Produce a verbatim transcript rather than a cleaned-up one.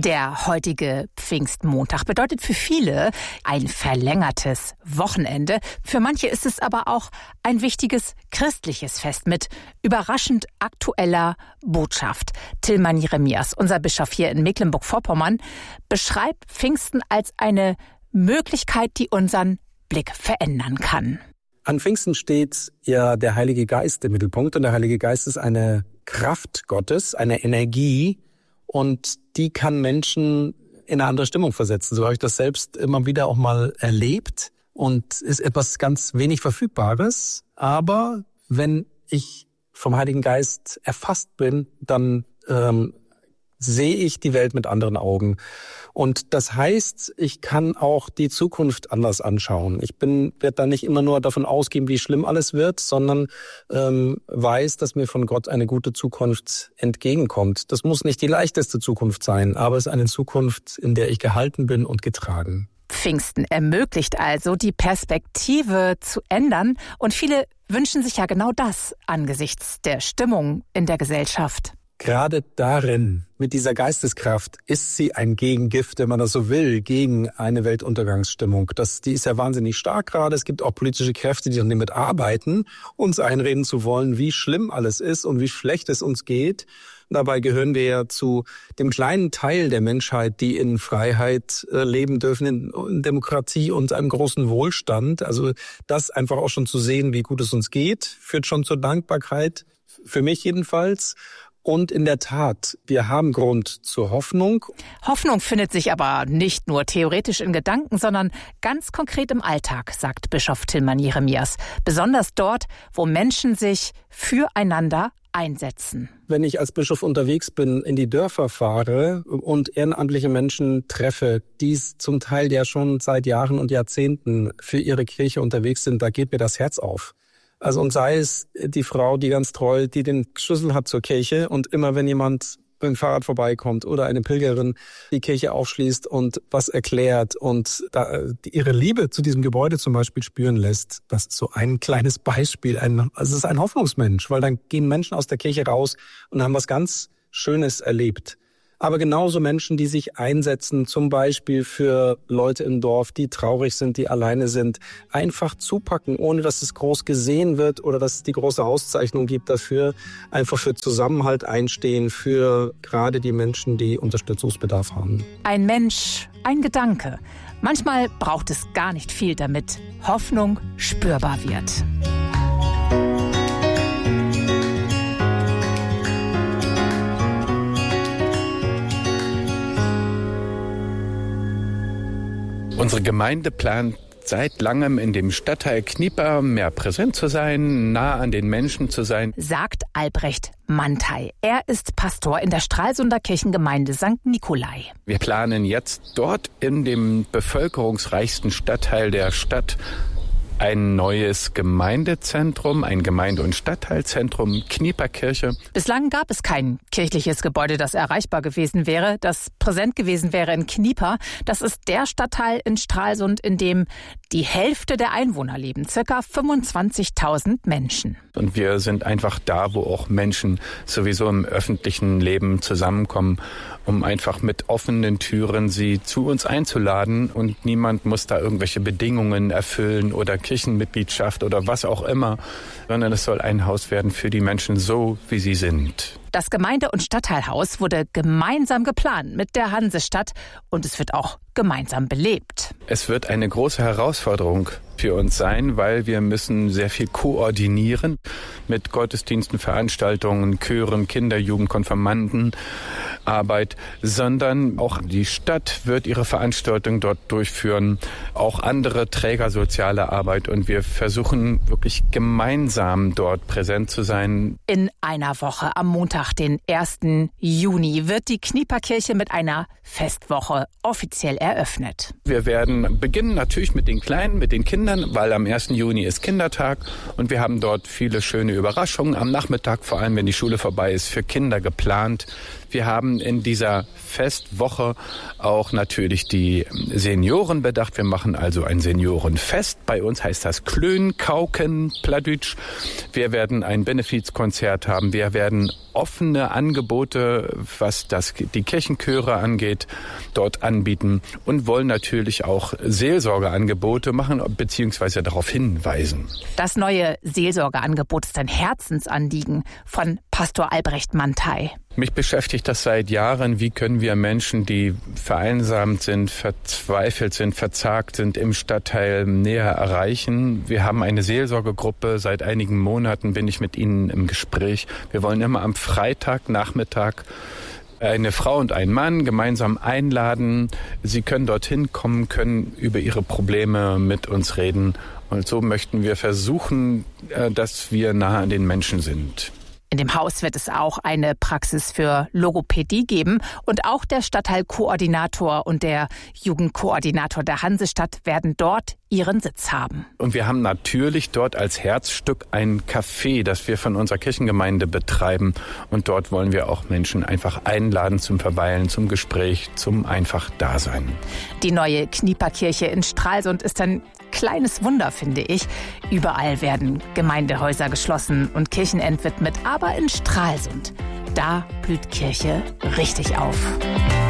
Der heutige Pfingstmontag bedeutet für viele ein verlängertes Wochenende. Für manche ist es aber auch ein wichtiges christliches Fest mit überraschend aktueller Botschaft. Tilman Jeremias, unser Bischof hier in Mecklenburg-Vorpommern, beschreibt Pfingsten als eine Möglichkeit, die unseren Blick verändern kann. An Pfingsten steht ja der Heilige Geist im Mittelpunkt und der Heilige Geist ist eine Kraft Gottes, eine Energie, und die kann Menschen in eine andere Stimmung versetzen. So habe ich das selbst immer wieder auch mal erlebt und ist etwas ganz wenig Verfügbares. Aber wenn ich vom Heiligen Geist erfasst bin, dann ähm, sehe ich die Welt mit anderen Augen. Und das heißt, ich kann auch die Zukunft anders anschauen. Ich bin, werde da nicht immer nur davon ausgehen, wie schlimm alles wird, sondern ähm, weiß, dass mir von Gott eine gute Zukunft entgegenkommt. Das muss nicht die leichteste Zukunft sein, aber es ist eine Zukunft, in der ich gehalten bin und getragen. Pfingsten ermöglicht also, die Perspektive zu ändern. Und viele wünschen sich ja genau das angesichts der Stimmung in der Gesellschaft. Gerade darin, mit dieser Geisteskraft, ist sie ein Gegengift, wenn man das so will, gegen eine Weltuntergangsstimmung. Das, die ist ja wahnsinnig stark gerade. Es gibt auch politische Kräfte, die damit arbeiten, uns einreden zu wollen, wie schlimm alles ist und wie schlecht es uns geht. Dabei gehören wir ja zu dem kleinen Teil der Menschheit, die in Freiheit äh, leben dürfen, in, in Demokratie und einem großen Wohlstand. Also das einfach auch schon zu sehen, wie gut es uns geht, führt schon zur Dankbarkeit, für mich jedenfalls. Und in der Tat, wir haben Grund zur Hoffnung. Hoffnung findet sich aber nicht nur theoretisch in Gedanken, sondern ganz konkret im Alltag, sagt Bischof Tilman Jeremias. Besonders dort, wo Menschen sich füreinander einsetzen. Wenn ich als Bischof unterwegs bin, in die Dörfer fahre und ehrenamtliche Menschen treffe, die zum Teil ja schon seit Jahren und Jahrzehnten für ihre Kirche unterwegs sind, da geht mir das Herz auf. Also und sei es die Frau, die ganz treu, die den Schlüssel hat zur Kirche und immer wenn jemand mit dem Fahrrad vorbeikommt oder eine Pilgerin die Kirche aufschließt und was erklärt und da ihre Liebe zu diesem Gebäude zum Beispiel spüren lässt, das ist so ein kleines Beispiel. Ein, also es ist ein Hoffnungsmensch, weil dann gehen Menschen aus der Kirche raus und haben was ganz Schönes erlebt. Aber genauso Menschen, die sich einsetzen, zum Beispiel für Leute im Dorf, die traurig sind, die alleine sind, einfach zupacken, ohne dass es groß gesehen wird oder dass es die große Auszeichnung gibt dafür, einfach für Zusammenhalt einstehen, für gerade die Menschen, die Unterstützungsbedarf haben. Ein Mensch, ein Gedanke. Manchmal braucht es gar nicht viel, damit Hoffnung spürbar wird. Unsere Gemeinde plant seit langem in dem Stadtteil Knieper mehr präsent zu sein, nah an den Menschen zu sein, sagt Albrecht Mantei. Er ist Pastor in der Stralsunder Kirchengemeinde Sankt Nikolai. Wir planen jetzt dort in dem bevölkerungsreichsten Stadtteil der Stadt ein neues Gemeindezentrum, ein Gemeinde- und Stadtteilzentrum, Knieperkirche. Bislang gab es kein kirchliches Gebäude, das erreichbar gewesen wäre, das präsent gewesen wäre in Knieper. Das ist der Stadtteil in Stralsund, in dem die Hälfte der Einwohner leben, circa fünfundzwanzigtausend Menschen. Und wir sind einfach da, wo auch Menschen sowieso im öffentlichen Leben zusammenkommen, um einfach mit offenen Türen sie zu uns einzuladen. Und niemand muss da irgendwelche Bedingungen erfüllen oder Kirchenmitgliedschaft oder was auch immer, sondern es soll ein Haus werden für die Menschen so, wie sie sind. Das Gemeinde- und Stadtteilhaus wurde gemeinsam geplant mit der Hansestadt und es wird auch gemeinsam belebt. Es wird eine große Herausforderung für uns sein, weil wir müssen sehr viel koordinieren mit Gottesdiensten, Veranstaltungen, Chören, Kinder-, Jugend-, Konfirmandenarbeit, sondern auch die Stadt wird ihre Veranstaltungen dort durchführen, auch andere Träger soziale Arbeit und wir versuchen wirklich gemeinsam dort präsent zu sein. In einer Woche am Montag, den ersten Juni, wird die Knieperkirche mit einer Festwoche offiziell eröffnet. Wir werden beginnen natürlich mit den Kleinen, mit den Kindern, weil am ersten Juni ist Kindertag und wir haben dort viele schöne Überraschungen am Nachmittag, vor allem wenn die Schule vorbei ist, für Kinder geplant. Wir haben in dieser Festwoche auch natürlich die Senioren bedacht. Wir machen also ein Seniorenfest. Bei uns heißt das Klön, Kauken, Pladütsch. Wir werden ein Benefizkonzert haben. Wir werden offene Angebote, was das, die Kirchenchöre angeht, dort anbieten und wollen natürlich auch Seelsorgeangebote machen bzw. darauf hinweisen. Das neue Seelsorgeangebot ist ein Herzensanliegen von Pastor Albrecht Mantei. Mich beschäftigt das seit Jahren. Wie können wir Menschen, die vereinsamt sind, verzweifelt sind, verzagt sind, im Stadtteil näher erreichen? Wir haben eine Seelsorgegruppe. Seit einigen Monaten bin ich mit ihnen im Gespräch. Wir wollen immer am Freitagnachmittag eine Frau und einen Mann gemeinsam einladen. Sie können dorthin kommen, können über ihre Probleme mit uns reden. Und so möchten wir versuchen, dass wir nahe an den Menschen sind. In dem Haus wird es auch eine Praxis für Logopädie geben und auch der Stadtteilkoordinator und der Jugendkoordinator der Hansestadt werden dort ihren Sitz haben. Und wir haben natürlich dort als Herzstück ein Café, das wir von unserer Kirchengemeinde betreiben. Und dort wollen wir auch Menschen einfach einladen zum Verweilen, zum Gespräch, zum einfach Dasein. Die neue Knieperkirche in Stralsund ist ein kleines Wunder, finde ich. Überall werden Gemeindehäuser geschlossen und Kirchen entwidmet, aber in Stralsund, da blüht Kirche richtig auf.